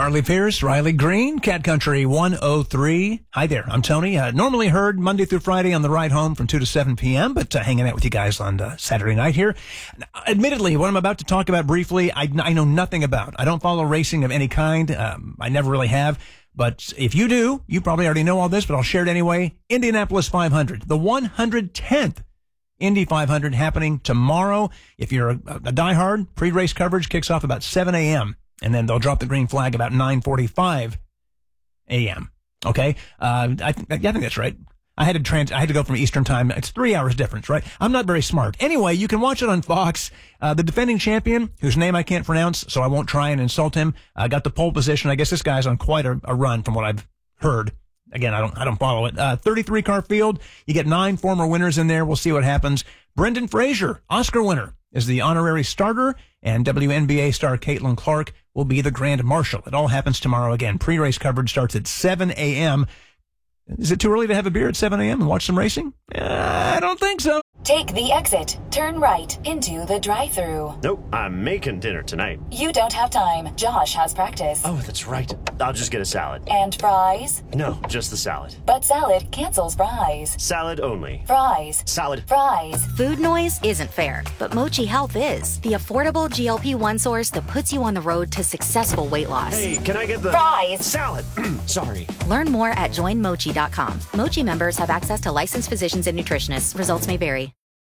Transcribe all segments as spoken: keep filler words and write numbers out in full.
Harley Pierce, Riley Green, Cat Country one oh three. Hi there, I'm Tony. Uh, normally heard Monday through Friday on the ride home from two to seven p.m., but uh, hanging out with you guys on uh, Saturday night here. Admittedly, what I'm about to talk about briefly, I, I know nothing about. I don't follow racing of any kind. Um, I never really have. But if you do, you probably already know all this, but I'll share it anyway. Indianapolis five hundred, the one hundred tenth Indy five hundred happening tomorrow. If you're a, a diehard, pre-race coverage kicks off about seven a.m., and then they'll drop the green flag about nine forty-five a.m. Okay? Uh, I, th- I think that's right. I had to trans. I had to go from Eastern time. It's three hours difference, right? I'm not very smart. Anyway, you can watch it on Fox. Uh, the defending champion, whose name I can't pronounce, so I won't try and insult him, uh, got the pole position. I guess this guy's on quite a, a run from what I've heard. Again, I don't, I don't follow it. Uh, thirty-three car field. You get nine former winners in there. We'll see what happens. Brendan Fraser, Oscar winner, is the honorary starter, and W N B A star Caitlin Clark will be the grand marshal. It all happens tomorrow again. Pre-race coverage starts at seven a.m. Is it too early to have a beer at seven a.m. and watch some racing? Uh, I don't think so. Take the exit. Turn right into the drive-thru. Nope, I'm making dinner tonight. You don't have time. Josh has practice. Oh, that's right. I'll just get a salad. And fries? No, just the salad. But salad cancels fries. Salad only. Fries. Salad. Fries. Food noise isn't fair, but Mochi Health is. The affordable G L P one source that puts you on the road to successful weight loss. Hey, can I get the... Fries. Salad. Sorry. Learn more at join mochi dot com. Mochi members have access to licensed physicians and nutritionists. Results may vary.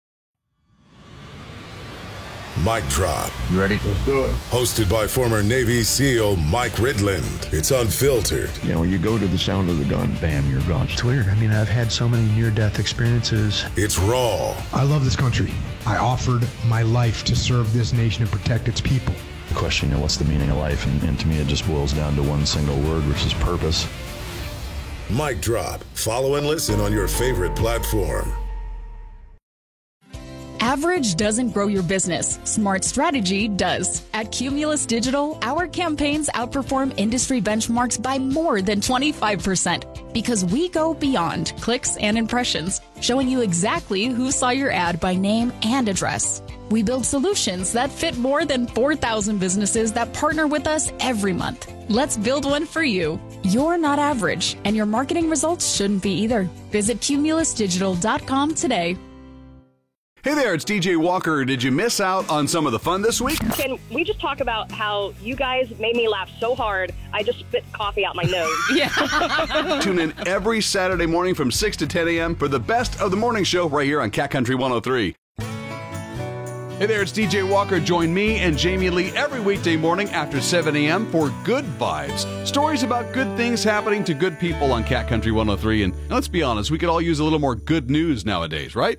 Mic Drop. You ready? Let's do it. Hosted by former Navy SEAL Mike Ridland. It's unfiltered. You know, when you go to the sound of the gun, bam, you're gone. It's weird. I mean, I've had so many near-death experiences. It's raw. I love this country. I offered my life to serve this nation and protect its people. The question, you know, what's the meaning of life? And, and to me, it just boils down to one single word, which is purpose. Mic Drop. Follow and listen on your favorite platform. Average doesn't grow your business. Smart strategy does. At Cumulus Digital, our campaigns outperform industry benchmarks by more than twenty-five percent because we go beyond clicks and impressions, showing you exactly who saw your ad by name and address. We build solutions that fit more than four thousand businesses that partner with us every month. Let's build one for you. You're not average, and your marketing results shouldn't be either. Visit cumulus digital dot com today. Hey there, it's D J Walker. Did you miss out on some of the fun this week? Can we just talk about how you guys made me laugh so hard, I just spit coffee out my nose? Yeah. Tune in every Saturday morning from six to ten a.m. for the best of the morning show right here on Cat Country one oh three. Hey there, it's D J Walker. Join me and Jamie Lee every weekday morning after seven a.m. for Good Vibes. Stories about good things happening to good people on Cat Country one oh three. And let's be honest, we could all use a little more good news nowadays, right?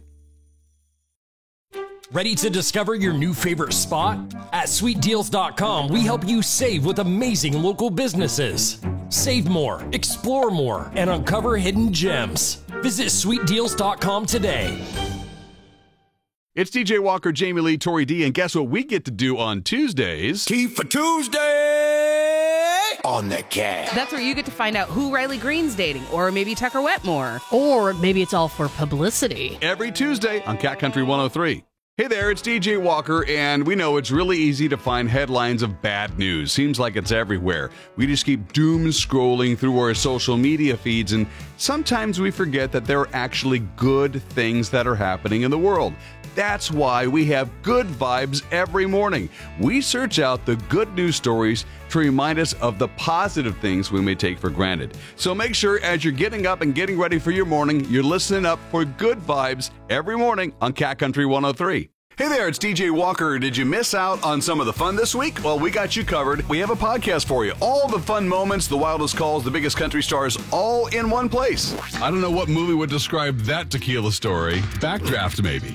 Ready to discover your new favorite spot? At sweet deals dot com, we help you save with amazing local businesses. Save more, explore more, and uncover hidden gems. Visit sweet deals dot com today. It's D J Walker, Jamie Lee, Tori D, and guess what we get to do on Tuesdays? Tea for Tuesday on the Cat. That's where you get to find out who Riley Green's dating, or maybe Tucker Wetmore. Or maybe it's all for publicity. Every Tuesday on Cat Country one oh three. Hey there, it's D J Walker, and we know it's really easy to find headlines of bad news. Seems like it's everywhere. We just keep doom scrolling through our social media feeds, and sometimes we forget that there are actually good things that are happening in the world. That's why we have Good Vibes every morning. We search out the good news stories to remind us of the positive things we may take for granted. So make sure as you're getting up and getting ready for your morning, you're listening up for Good Vibes every morning on Cat Country one oh three. Hey there, it's D J Walker. Did you miss out on some of the fun this week? Well, we got you covered. We have a podcast for you. All the fun moments, the wildest calls, the biggest country stars, all in one place. I don't know what movie would describe that tequila story. Backdraft, maybe.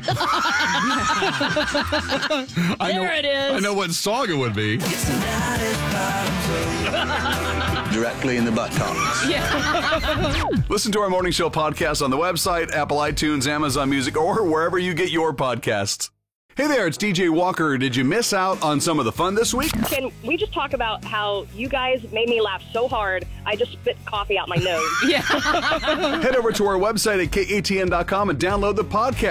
I there know, it is. I know what song it would be. Directly in the buttocks. Yeah. Listen to our morning show podcast on the website, Apple iTunes, Amazon Music, or wherever you get your podcasts. Hey there, it's D J Walker. Did you miss out on some of the fun this week? Can we just talk about how you guys made me laugh so hard, I just spit coffee out my nose? Yeah. Head over to our website at K A T N dot com and download the podcast.